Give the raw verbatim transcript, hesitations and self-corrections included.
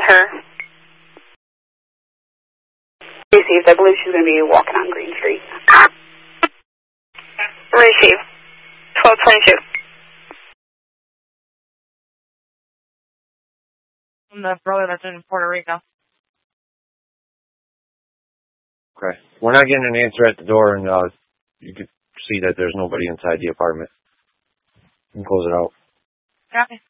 her. Received. I believe she's going to be walking on Green Street. Receive. twelve twenty-two. I'm the brother that's in Puerto Rico. Okay. We're not getting an answer at the door, and uh, you can see that there's nobody inside the apartment. You can close it out. Copy.